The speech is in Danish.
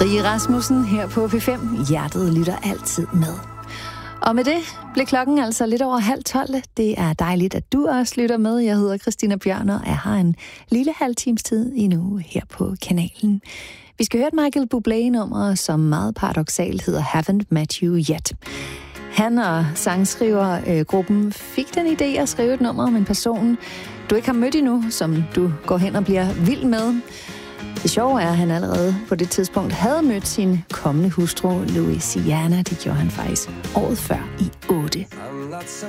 Rie Rasmussen her på P5. Hjertet lytter altid med. Og med det blev klokken altså lidt over 11:30. Det er dejligt, at du også lytter med. Jeg hedder Christina Bjørn, og jeg har en lille halv times tid endnu her på kanalen. Vi skal høre et Michael Bublé-nummer, som meget paradoksalt hedder Haven't Met You Yet. Han og sangskrivergruppen fik den idé at skrive et nummer om en person, du ikke har mødt endnu, som du går hen og bliver vild med. Det sjove er, at han allerede på det tidspunkt havde mødt sin kommende hustru, Louisiana. Det gjorde han faktisk året før i 8. I'm not so